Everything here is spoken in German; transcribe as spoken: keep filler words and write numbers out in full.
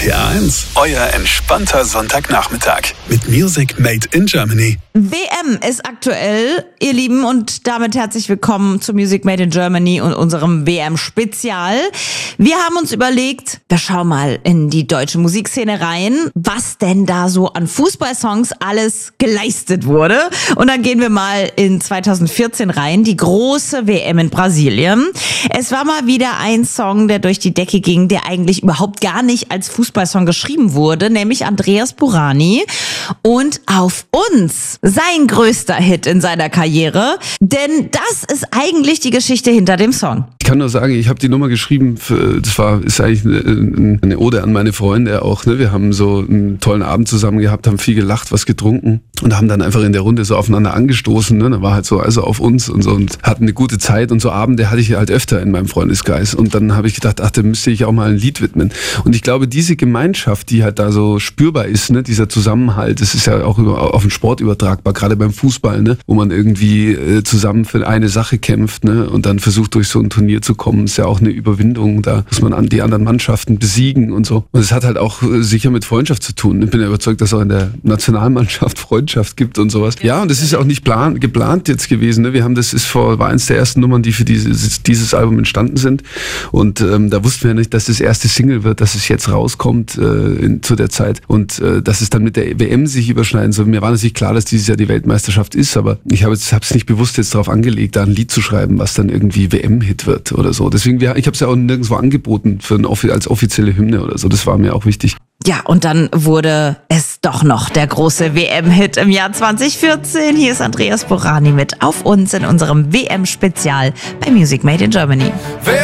R eins, euer entspannter Sonntagnachmittag mit Music Made in Germany. W M ist aktuell, ihr Lieben, und damit herzlich willkommen zu Music Made in Germany und unserem W M-Spezial. Wir haben uns überlegt, wir schauen mal in die deutsche Musikszene rein, was denn da so an Fußballsongs alles geleistet wurde. Und dann gehen wir mal in zweitausendvierzehn rein, die große W M in Brasilien. Es war mal wieder ein Song, der durch die Decke ging, der eigentlich überhaupt gar nicht als Fußballsong geschrieben wurde, nämlich Andreas Burani. Und auf uns sein größter Hit in seiner Karriere, denn das ist eigentlich die Geschichte hinter dem Song. Ich kann nur sagen, ich habe die Nummer geschrieben, für, das war ist eigentlich eine, eine Ode an meine Freunde auch. Ne? Wir haben so einen tollen Abend zusammen gehabt, haben viel gelacht, was getrunken und haben dann einfach in der Runde so aufeinander angestoßen. Ne? Da war halt so, also auf uns und so, und hatten eine gute Zeit, und so Abende hatte ich halt öfter in meinem Freundeskreis, und dann habe ich gedacht, ach, da müsste ich auch mal ein Lied widmen. Und ich glaube, diese Gemeinschaft, die halt da so spürbar ist, ne? Dieser Zusammenhalt, das ist ja auch über, auf den Sport übertragbar, gerade beim Fußball, ne? Wo man irgendwie äh, zusammen für eine Sache kämpft, ne? Und dann versucht, durch so ein Turnier zu kommen, ist ja auch eine Überwindung. Da muss man an die anderen Mannschaften besiegen und so. Und es hat halt auch äh, sicher mit Freundschaft zu tun. Ich bin ja überzeugt, dass es auch in der Nationalmannschaft Freundschaft gibt und sowas. Ja, und das ist auch nicht plan geplant jetzt gewesen. Ne? Wir haben, das ist vor, war eins der ersten Nummern, die für dieses, dieses Album entstanden sind. Und ähm, da wussten wir nicht, dass das erste Single wird, dass es jetzt rauskommt äh, in, zu der Zeit. Und äh, dass es dann mit der W M sich überschneiden soll. Mir war natürlich klar, dass dieses Jahr die Weltmeisterschaft ist, aber ich habe es nicht bewusst jetzt darauf angelegt, da ein Lied zu schreiben, was dann irgendwie W M-Hit wird oder so. Deswegen, ich habe es ja auch nirgendwo angeboten für ein, als offizielle Hymne oder so. Das war mir auch wichtig. Ja, und dann wurde es doch noch der große W M-Hit im Jahr zweitausendvierzehn. Hier ist Andreas Burani mit Auf uns in unserem W M-Spezial bei Music Made in Germany. Wer